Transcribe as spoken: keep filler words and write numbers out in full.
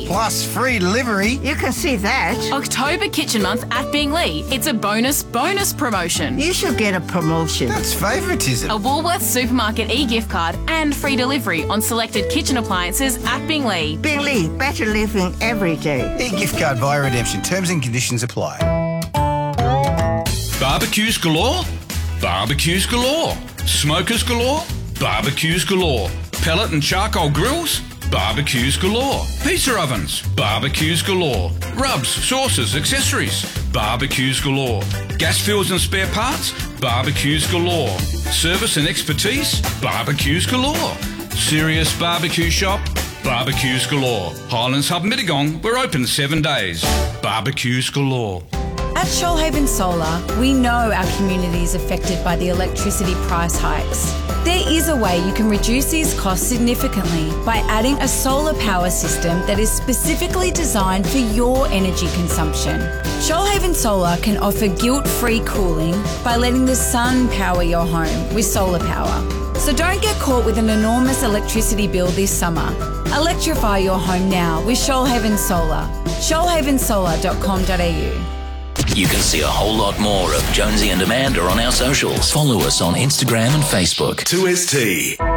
Plus free delivery. You can see that. October Kitchen Month at Binglee. It's a bonus, bonus promotion. You should get a promotion. That's favouritism. A Woolworths Supermarket e-gift card and free delivery on selected kitchen appliances at Binglee. Binglee, better living every day. E-gift card via redemption. Terms and conditions apply. Barbecues galore? Barbecues galore. Smokers galore? Barbecues galore. Pellet and charcoal grills? Barbecues galore. Pizza ovens? Barbecues galore. Rubs, sauces, accessories? Barbecues galore. Gas fields and spare parts? Barbecues galore. Service and expertise? Barbecues galore. Serious barbecue shop? Barbecues galore. Highlands Hub Mittagong, we're open seven days. Barbecues galore. At Shoalhaven Solar, we know our community is affected by the electricity price hikes. There is a way you can reduce these costs significantly by adding a solar power system that is specifically designed for your energy consumption. Shoalhaven Solar can offer guilt-free cooling by letting the sun power your home with solar power. So don't get caught with an enormous electricity bill this summer. Electrify your home now with Shoalhaven Solar. shoalhaven solar dot com dot a u. You can see a whole lot more of Jonesy and Amanda on our socials. Follow us on Instagram and Facebook. two S T.